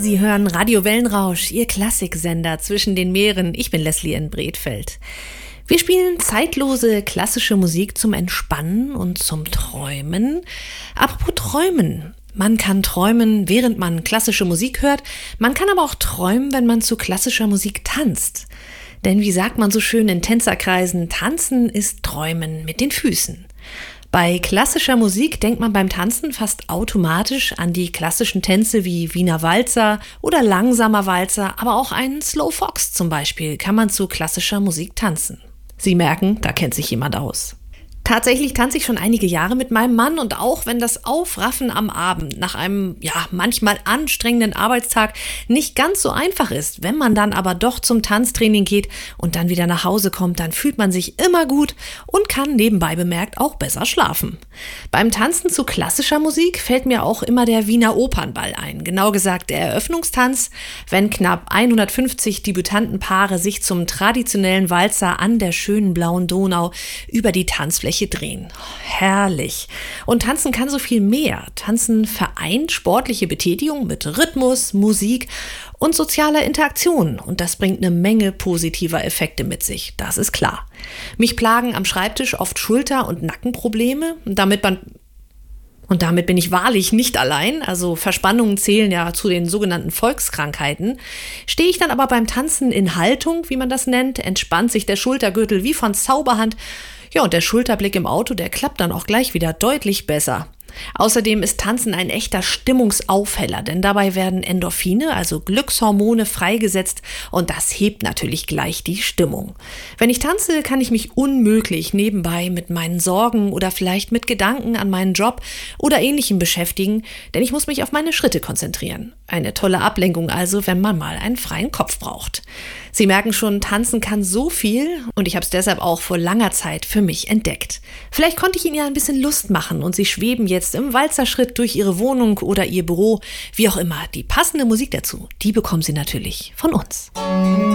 Sie hören Radio Wellenrausch, Ihr Klassiksender zwischen den Meeren. Ich bin Leslie in Bredfeld. Wir spielen zeitlose klassische Musik zum Entspannen und zum Träumen. Apropos Träumen. Man kann träumen, während man klassische Musik hört. Man kann aber auch träumen, wenn man zu klassischer Musik tanzt. Denn wie sagt man so schön in Tänzerkreisen, tanzen ist Träumen mit den Füßen. Bei klassischer Musik denkt man beim Tanzen fast automatisch an die klassischen Tänze wie Wiener Walzer oder langsamer Walzer, aber auch einen Slow Fox zum Beispiel kann man zu klassischer Musik tanzen. Sie merken, da kennt sich jemand aus. Tatsächlich tanze ich schon einige Jahre mit meinem Mann und auch wenn das Aufraffen am Abend nach einem, manchmal anstrengenden Arbeitstag nicht ganz so einfach ist, wenn man dann aber doch zum Tanztraining geht und dann wieder nach Hause kommt, dann fühlt man sich immer gut und kann nebenbei bemerkt auch besser schlafen. Beim Tanzen zu klassischer Musik fällt mir auch immer der Wiener Opernball ein, genau gesagt der Eröffnungstanz, wenn knapp 150 Debütantenpaare sich zum traditionellen Walzer an der schönen blauen Donau über die Tanzfläche drehen. Herrlich. Und Tanzen kann so viel mehr. Tanzen vereint sportliche Betätigung mit Rhythmus, Musik und sozialer Interaktion. Und das bringt eine Menge positiver Effekte mit sich. Das ist klar. Mich plagen am Schreibtisch oft Schulter- und Nackenprobleme. Und damit bin ich wahrlich nicht allein, also Verspannungen zählen ja zu den sogenannten Volkskrankheiten. Stehe ich dann aber beim Tanzen in Haltung, wie man das nennt, entspannt sich der Schultergürtel wie von Zauberhand. Ja, und der Schulterblick im Auto, der klappt dann auch gleich wieder deutlich besser. Außerdem ist Tanzen ein echter Stimmungsaufheller, denn dabei werden Endorphine, also Glückshormone, freigesetzt und das hebt natürlich gleich die Stimmung. Wenn ich tanze, kann ich mich unmöglich nebenbei mit meinen Sorgen oder vielleicht mit Gedanken an meinen Job oder Ähnlichem beschäftigen, denn ich muss mich auf meine Schritte konzentrieren. Eine tolle Ablenkung also, wenn man mal einen freien Kopf braucht. Sie merken schon, tanzen kann so viel und ich habe es deshalb auch vor langer Zeit für mich entdeckt. Vielleicht konnte ich Ihnen ja ein bisschen Lust machen und Sie schweben jetzt im Walzerschritt durch Ihre Wohnung oder Ihr Büro, wie auch immer. Die passende Musik dazu, die bekommen Sie natürlich von uns.